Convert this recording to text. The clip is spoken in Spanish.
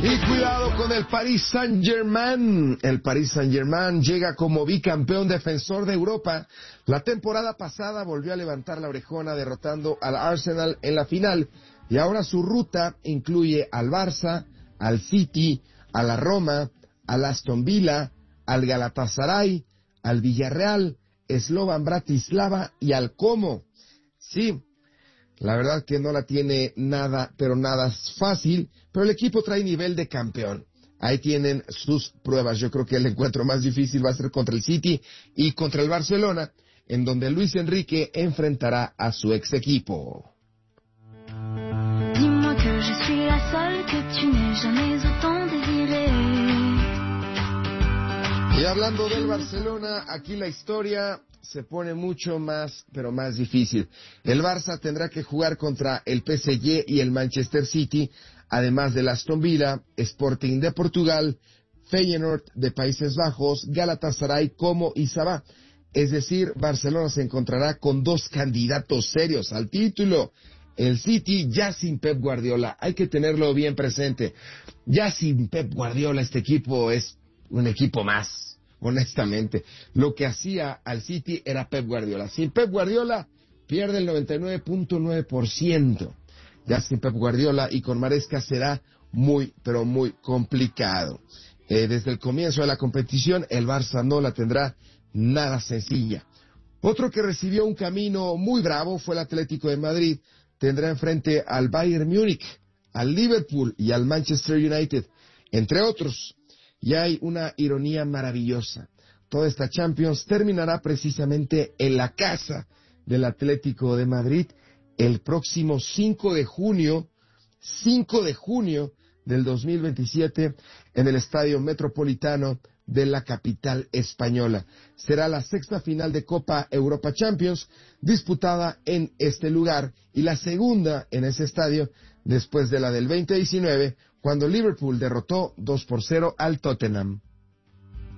Y cuidado con el Paris Saint-Germain. El Paris Saint-Germain llega como bicampeón defensor de Europa. La temporada pasada volvió a levantar la orejona derrotando al Arsenal en la final. Y ahora su ruta incluye al Barça, al City, a la Roma, al Aston Villa, al Galatasaray, al Villarreal, Slovan Bratislava y al Como. Sí, la verdad que no la tiene nada, pero nada fácil, pero el equipo trae nivel de campeón. Ahí tienen sus pruebas. Yo creo que el encuentro más difícil va a ser contra el City y contra el Barcelona, en donde Luis Enrique enfrentará a su ex equipo. Dis-moi que je suis la seule que tu n'aies jamais autant désirée. Y hablando del Barcelona, aquí la historia se pone mucho más, pero más difícil. El Barça tendrá que jugar contra el PSG y el Manchester City, además del Aston Villa, Sporting de Portugal, Feyenoord de Países Bajos, Galatasaray, Como y Sabah. Es decir, Barcelona se encontrará con dos candidatos serios al título. El City ya sin Pep Guardiola, hay que tenerlo bien presente. Ya sin Pep Guardiola este equipo es un equipo más, honestamente. Lo que hacía al City era Pep Guardiola. Sin Pep Guardiola pierde el 99.9%. Ya sin Pep Guardiola y con Maresca será muy, pero muy complicado. Desde el comienzo de la competición, el Barça no la tendrá nada sencilla. Otro que recibió un camino muy bravo fue el Atlético de Madrid. Tendrá enfrente al Bayern Múnich, al Liverpool y al Manchester United, entre otros. Y hay una ironía maravillosa. Toda esta Champions terminará precisamente en la casa del Atlético de Madrid el próximo 5 de junio del 2027 en el Estadio Metropolitano de la capital española. Será la sexta final de Copa Europa Champions disputada en este lugar y la segunda en ese estadio después de la del 2019 cuando Liverpool derrotó 2-0 al Tottenham.